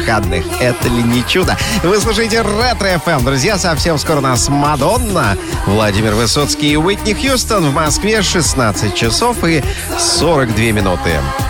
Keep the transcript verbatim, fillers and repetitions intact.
выходных. Это ли не чудо? Вы слушаете Ретро-эф эм. Друзья, совсем скоро у нас Мадонна, Владимир Высоцкий и Уитни Хьюстон. В Москве шестнадцать часов и сорок две минуты.